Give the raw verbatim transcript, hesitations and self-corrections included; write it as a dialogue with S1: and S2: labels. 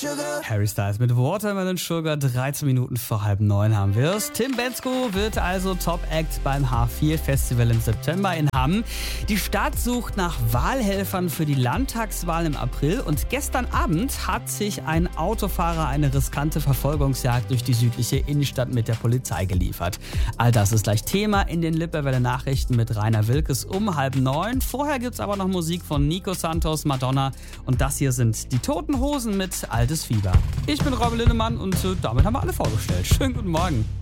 S1: Harry Styles mit Watermelon Sugar, dreizehn Minuten vor halb neun haben wir es. Tim Bendzko wird also Top-Act beim H vier Festival im September in Hamm. Die Stadt sucht nach Wahlhelfern für die Landtagswahl im April und gestern Abend hat sich ein Autofahrer eine riskante Verfolgungsjagd durch die südliche Innenstadt mit der Polizei geliefert. All das ist gleich Thema in den Lippewelle Nachrichten mit Rainer Wilkes um halb neun. Vorher gibt's aber noch Musik von Nico Santos, Madonna und das hier sind die Toten Hosen mit Altes Fieber. Ich bin Robin Lindemann und äh, damit haben wir alle vorgestellt. Schönen guten Morgen.